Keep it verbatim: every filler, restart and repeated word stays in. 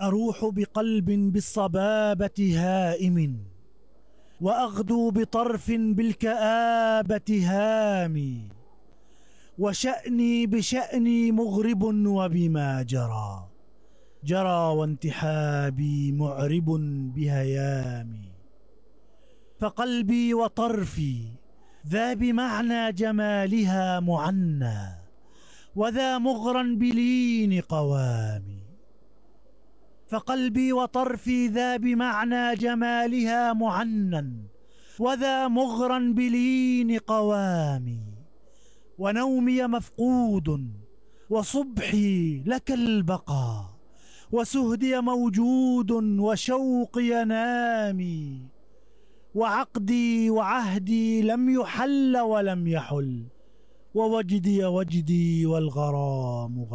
أروح بقلب بالصبابة هائم، وأغدو بطرف بالكآبة هامي، وشأني بشأني مغرب وبما جرى جرى، وانتحابي معرب بهيامي. فقلبي وطرفي ذا بمعنى جمالها معنى، وذا مغرا بلين قوامي. فقلبي وطرفي ذا بمعنى جمالها معنى، وذا مغرا بلين قوامي. ونومي مفقود وصبحي لك البقاء، وسهدي موجود وشوقي نامي. وعقدي وعهدي لم يحل ولم يحل، ووجدي وجدي والغرام غرام.